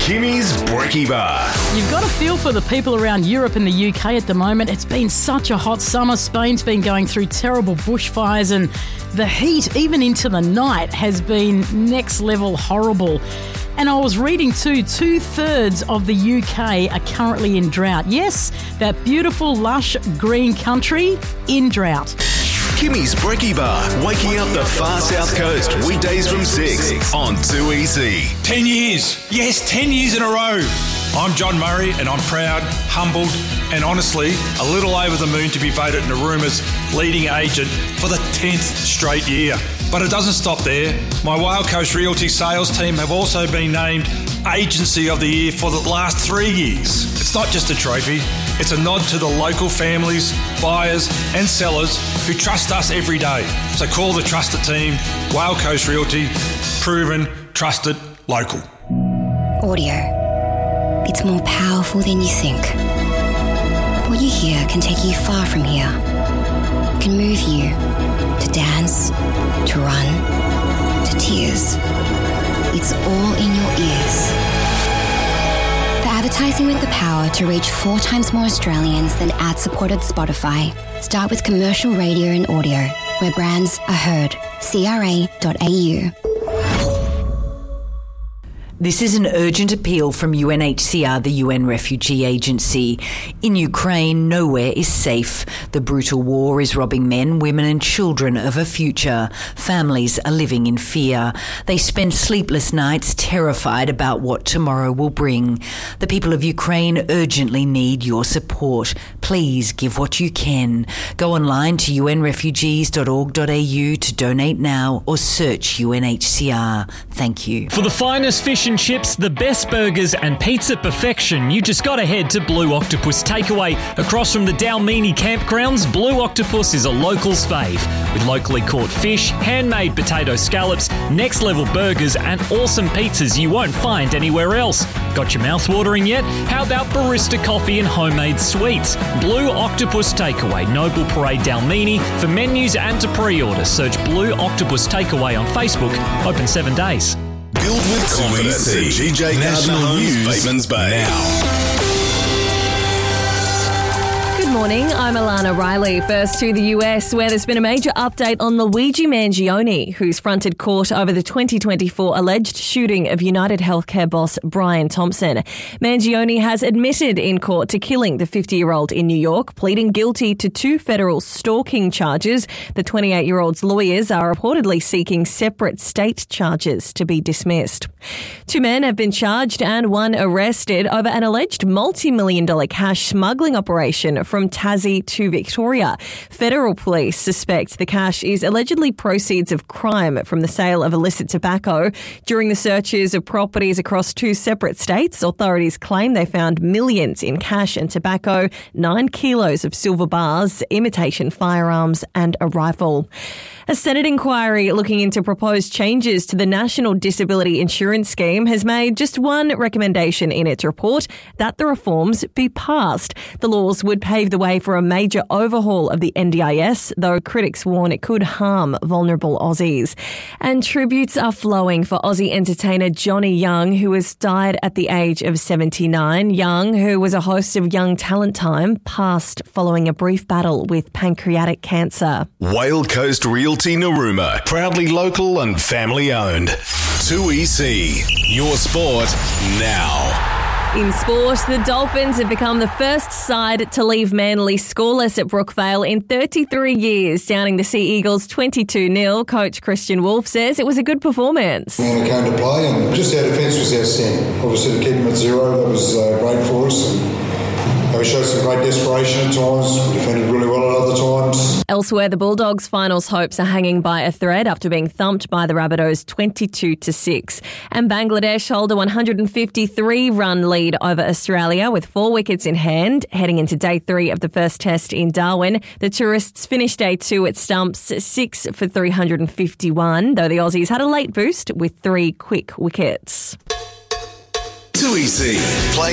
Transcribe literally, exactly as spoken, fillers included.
Kimmy's Brekkie Bar. You've got a feel for the people around Europe and the U K at the moment. It's been such a hot summer. Spain's been going through terrible bushfires, and the heat, even into the night, has been next level horrible. And I was reading too, two-thirds of the U K are currently in drought. Yes, that beautiful, lush, green country in drought. Kimmy's Brekkie Bar, waking up the far south coast, weekdays from six on two E C. Ten years. Yes, ten years in a row. I'm John Murray, and I'm proud, humbled, and honestly, a little over the moon to be voted Naruma's leading agent for the tenth straight year. But it doesn't stop there. My Whale Coast Realty sales team have also been named Agency of the Year for the last three years. It's not just a trophy, it's a nod to the local families, buyers and sellers who trust us every day. So call the trusted team, Whale Coast Realty, proven, trusted, local. Audio. It's more powerful than you think. What you hear can take you far from here. It can move you to dance, to run, to tears. It's all in your ears. For advertising with the power to reach four times more Australians than ad-supported Spotify, start with commercial radio and audio, where brands are heard. C R A dot A U. This is an urgent appeal from U N H C R, the U N Refugee Agency. In Ukraine, nowhere is safe. The brutal war is robbing men, women and children of a future. Families are living in fear. They spend sleepless nights terrified about what tomorrow will bring. The people of Ukraine urgently need your support. Please give what you can. Go online to u n refugees dot org dot a u to donate now or search U N H C R. Thank you. For the finest fish and chips, the best burgers and pizza perfection, you just got to head to Blue Octopus Takeaway. Across from the Dalmini campgrounds, Blue Octopus is a local's fave. With locally caught fish, handmade potato scallops, next level burgers and awesome pizzas you won't find anywhere else. Got your mouth watering yet? How about barista coffee and homemade sweets? Blue Octopus Takeaway, Noble Parade Dalmini. For menus and to pre-order, search Blue Octopus Takeaway on Facebook. Open seven days. Build with confidence at G J Gardner Homes, Batemans Bay. Now. Good morning, I'm Alana Riley. First to the U S, where there's been a major update on Luigi Mangione, who's fronted court over the twenty twenty-four alleged shooting of United Healthcare boss Brian Thompson. Mangione has admitted in court to killing the fifty-year-old in New York, pleading guilty to two federal stalking charges. The twenty-eight-year-old's lawyers are reportedly seeking separate state charges to be dismissed. Two men have been charged and one arrested over an alleged multi-million dollar cash smuggling operation from Tassie to Victoria. Federal police suspect the cash is allegedly proceeds of crime from the sale of illicit tobacco. During the searches of properties across two separate states, authorities claim they found millions in cash and tobacco, nine kilos of silver bars, imitation firearms and a rifle. A Senate inquiry looking into proposed changes to the National Disability Insurance Scheme has made just one recommendation in its report, that the reforms be passed. The laws would pave the way for a major overhaul of the N D I S, though critics warn it could harm vulnerable Aussies. And tributes are flowing for Aussie entertainer Johnny Young, who has died at the age of seventy-nine. Young, who was a host of Young Talent Time, passed following a brief battle with pancreatic cancer. Whale Coast Realty Narooma, proudly local and family owned. two E C, your sport now. In sport, the Dolphins have become the first side to leave Manly scoreless at Brookvale in thirty-three years, downing the Sea Eagles twenty-two nil. Coach Christian Wolf says it was a good performance. And it came to play, and just our defence was outstanding. Obviously, to keep them at zero, that was uh, great for us. And we showed some great desperation at times. We defended really well at other times. Elsewhere, the Bulldogs' finals hopes are hanging by a thread after being thumped by the Rabbitohs twenty-two to six. And Bangladesh hold a one hundred fifty-three run lead over Australia with four wickets in hand. Heading into day three of the first test in Darwin, the tourists finished day two at stumps six for three hundred fifty-one, though the Aussies had a late boost with three quick wickets. two E C, play